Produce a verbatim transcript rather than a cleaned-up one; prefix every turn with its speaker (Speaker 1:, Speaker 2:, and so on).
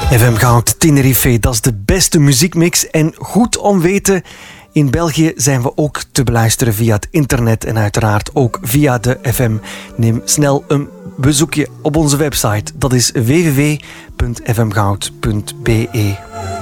Speaker 1: F M Goud Tenerife, dat is de beste muziekmix. En goed om weten, in België zijn we ook te beluisteren via het internet en uiteraard ook via de F M. Neem snel een bezoekje op onze website. Dat is w w w punt f m goud punt b e.